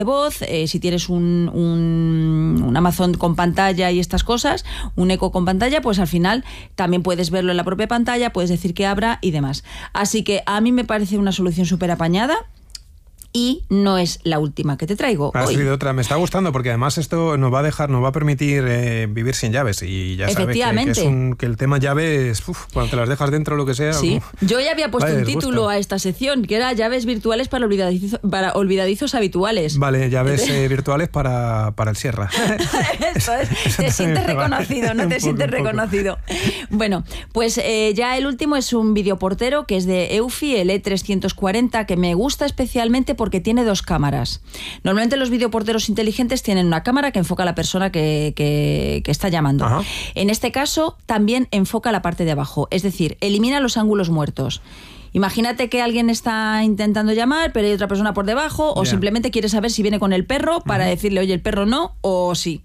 voz, si tienes un Amazon con pantalla y estas cosas, un Echo con pantalla, pues al final también puedes verlo en la propia pantalla, puedes decir que abra y demás. Así que a mí me parece una solución súper apañada. Y no es la última que te traigo Ha hoy. sido otra. Me está gustando porque además esto nos va a permitir vivir sin llaves. Y ya sabes que el tema llaves, cuando te las dejas dentro o lo que sea. Sí, yo ya había puesto un título a esta sección, que era llaves virtuales para olvidadizos habituales. Vale, llaves virtuales para el Sierra. Eso es, te sientes reconocido, ¿no? Te sientes reconocido. Bueno, pues ya el último es un videoportero que es de Eufy, el E340, que me gusta especialmente porque tiene 2 cámaras. Normalmente los videoporteros inteligentes tienen una cámara que enfoca a la persona que está llamando. Ajá. En este caso también enfoca la parte de abajo, es decir, elimina los ángulos muertos. Imagínate que alguien está intentando llamar, pero hay otra persona por debajo, o simplemente quiere saber si viene con el perro para decirle, oye, el perro no, o sí.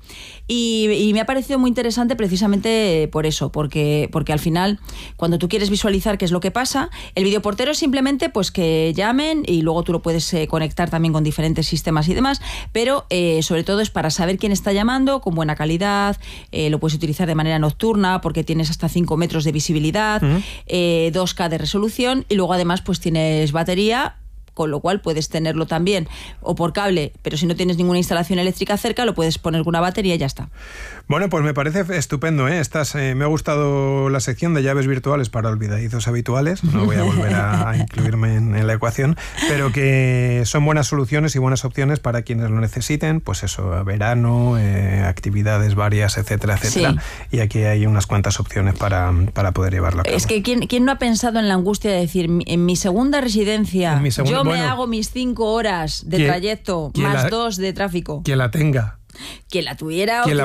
Y me ha parecido muy interesante precisamente por eso, porque al final, cuando tú quieres visualizar qué es lo que pasa, el videoportero es simplemente pues que llamen y luego tú lo puedes conectar también con diferentes sistemas y demás, pero sobre todo es para saber quién está llamando con buena calidad, lo puedes utilizar de manera nocturna porque tienes hasta 5 metros de visibilidad, 2K de resolución. Y luego además pues tienes batería, con lo cual puedes tenerlo también o por cable, pero si no tienes ninguna instalación eléctrica cerca, lo puedes poner con una batería y ya está. Bueno, pues me parece estupendo, ¿eh? Me ha gustado la sección de llaves virtuales para olvidadizos habituales, no voy a volver a incluirme en la ecuación, pero que son buenas soluciones y buenas opciones para quienes lo necesiten, pues eso, verano, actividades varias, etcétera, etcétera, sí. Y aquí hay unas cuantas opciones para poder llevarlo a cabo. Es que ¿quién no ha pensado en la angustia de decir, en mi segunda residencia, yo me hago mis 5 horas de trayecto, más 2 de tráfico? Quien la tenga. Quien la tuviera quien la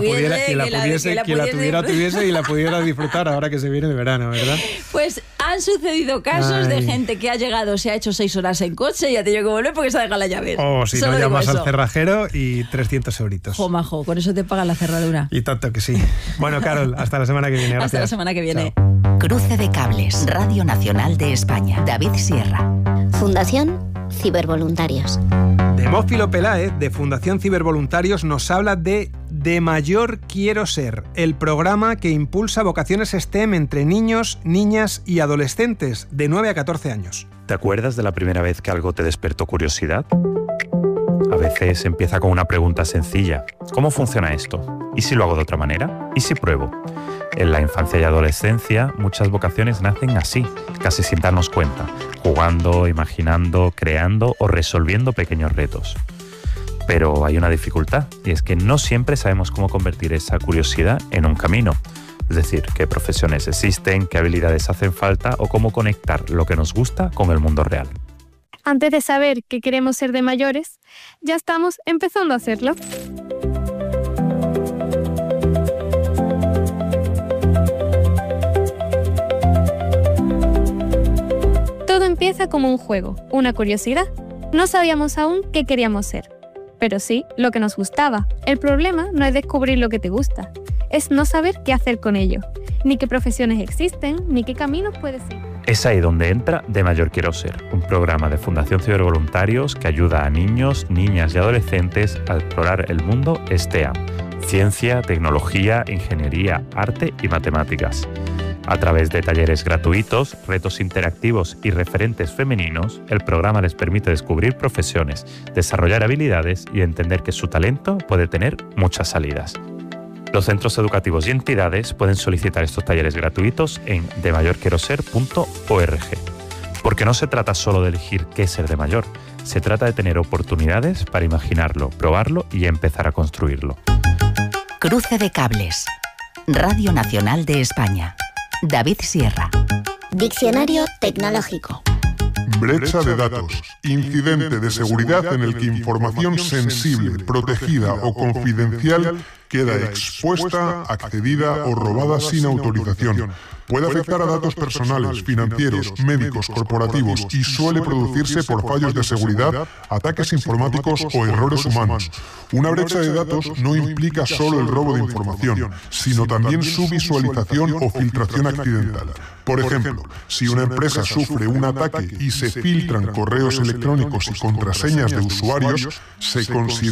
tuviese y la pudiera disfrutar ahora que se viene el verano, ¿verdad? Pues han sucedido casos de gente que ha llegado, se ha hecho 6 horas en coche y ha tenido que volver porque se ha dejado la llave. O si no, llamas al cerrajero y 300 euritos. Majo, con eso te pagan la cerradura. Y tanto que sí. Bueno, Carol, hasta la semana que viene. Gracias. Hasta la semana que viene. Chao. Cruce de Cables, Radio Nacional de España. David Sierra. Fundación Cibervoluntarios. Demófilo Peláez, de Fundación Cibervoluntarios, nos habla de Mayor Quiero Ser, el programa que impulsa vocaciones STEM entre niños, niñas y adolescentes de 9 a 14 años. ¿Te acuerdas de la primera vez que algo te despertó curiosidad? A veces empieza con una pregunta sencilla. ¿Cómo funciona esto? ¿Y si lo hago de otra manera? ¿Y si pruebo? En la infancia y adolescencia, muchas vocaciones nacen así, casi sin darnos cuenta, jugando, imaginando, creando o resolviendo pequeños retos. Pero hay una dificultad, y es que no siempre sabemos cómo convertir esa curiosidad en un camino. Es decir, qué profesiones existen, qué habilidades hacen falta o cómo conectar lo que nos gusta con el mundo real. Antes de saber qué queremos ser de mayores, ya estamos empezando a hacerlo. Todo empieza como un juego, una curiosidad. No sabíamos aún qué queríamos ser, pero sí lo que nos gustaba. El problema no es descubrir lo que te gusta, es no saber qué hacer con ello, ni qué profesiones existen, ni qué caminos puedes seguir. Es ahí donde entra De Mayor Quiero Ser, un programa de Fundación Cibervoluntarios que ayuda a niños, niñas y adolescentes a explorar el mundo STEAM, ciencia, tecnología, ingeniería, arte y matemáticas. A través de talleres gratuitos, retos interactivos y referentes femeninos, el programa les permite descubrir profesiones, desarrollar habilidades y entender que su talento puede tener muchas salidas. Los centros educativos y entidades pueden solicitar estos talleres gratuitos en demayorquieroser.org. Porque no se trata solo de elegir qué ser de mayor, se trata de tener oportunidades para imaginarlo, probarlo y empezar a construirlo. Cruce de Cables, Radio Nacional de España. David Sierra. Diccionario tecnológico. Brecha de datos. Incidente de seguridad en el que información sensible, protegida o confidencial queda expuesta, accedida o robada sin autorización. Puede afectar a datos personales, financieros, médicos, corporativos y suele producirse por fallos de seguridad, ataques informáticos o errores humanos. Una brecha de datos no implica solo el robo de información, sino también su visualización o filtración accidental. Por ejemplo, si una empresa sufre un ataque y se filtran correos electrónicos y contraseñas de usuarios, se considera